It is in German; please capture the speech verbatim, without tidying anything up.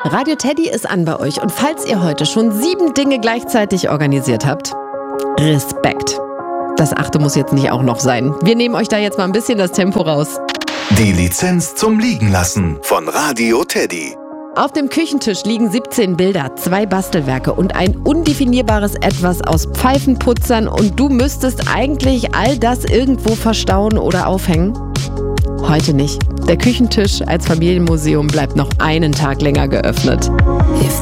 Radio Teddy ist an bei euch und falls ihr heute schon sieben Dinge gleichzeitig organisiert habt, Respekt. Das achte muss jetzt nicht auch noch sein. Wir nehmen euch da jetzt mal ein bisschen das Tempo raus. Die Lizenz zum Liegenlassen von Radio Teddy. Auf dem Küchentisch liegen siebzehn Bilder, zwei Bastelwerke und ein undefinierbares Etwas aus Pfeifenputzern und du müsstest eigentlich all das irgendwo verstauen oder aufhängen? Heute nicht. Der Küchentisch als Familienmuseum bleibt noch einen Tag länger geöffnet.